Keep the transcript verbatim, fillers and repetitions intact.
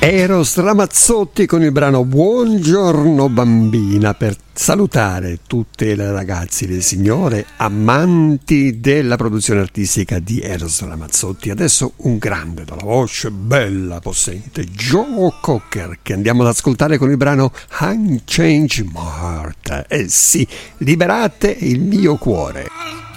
Eros Ramazzotti con il brano Buongiorno Bambina, per salutare tutte le ragazze del Signore amanti della produzione artistica di Eros Ramazzotti. Adesso un grande dalla voce bella, possente, Joe Cocker, che andiamo ad ascoltare con il brano Unchange My Heart. Eh sì, liberate il mio cuore.